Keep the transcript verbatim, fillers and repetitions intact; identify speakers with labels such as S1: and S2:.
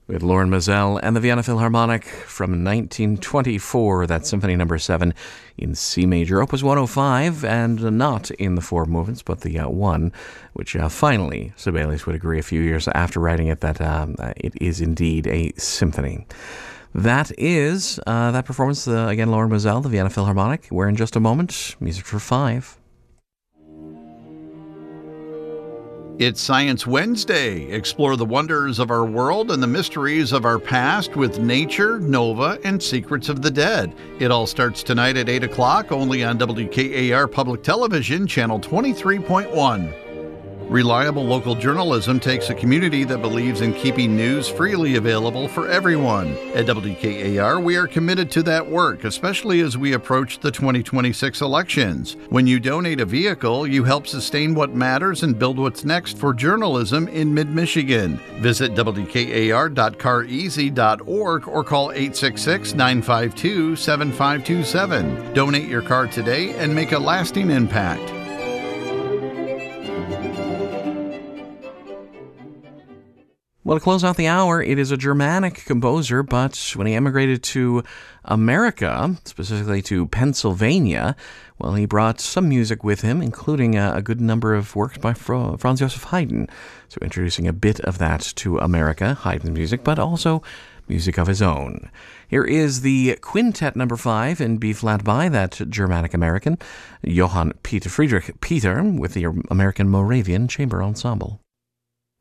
S1: with Loren Maazel and the Vienna Philharmonic from nineteen twenty-four, that Symphony Number seven in C major, Opus one oh five, and not in the four movements, but the uh, one, which uh, finally Sibelius would agree a few years after writing it that um, it is indeed a symphony. That is uh, that performance, uh, again, Loren Maazel, the Vienna Philharmonic, where in just a moment, music for five.
S2: It's Science Wednesday. Explore the wonders of our world and the mysteries of our past with nature, Nova, and Secrets of the Dead. It all starts tonight at eight o'clock, only on W K A R Public Television, Channel twenty-three point one. Reliable local journalism takes a community that believes in keeping news freely available for everyone. At W K A R, we are committed to that work, especially as we approach the twenty twenty-six elections. When you donate a vehicle, you help sustain what matters and build what's next for journalism in mid-Michigan. Visit W K A R dot car easy dot org or call eight six six, nine five two, seven five two seven. Donate your car today and make a lasting impact.
S1: Well, to close out the hour, it is a Germanic composer, but when he emigrated to America, specifically to Pennsylvania, well, he brought some music with him, including a, a good number of works by Fra- Franz Joseph Haydn. So introducing a bit of that to America, Haydn music, but also music of his own. Here is the Quintet Number five in B-flat by that Germanic-American, Johann Peter Friedrich Peter, with the American Moravian Chamber Ensemble.